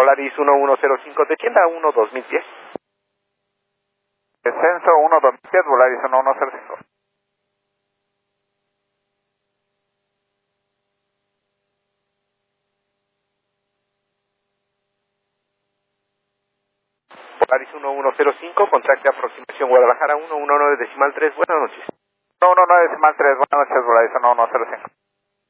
Volaris 1105, descienda 1 2010. Descenso 1 2010, Volaris 1105. Volaris 1105, contacte aproximación Guadalajara 119 decimal 3, buenas noches. 119 decimal 3, buenas noches, Volaris 1105.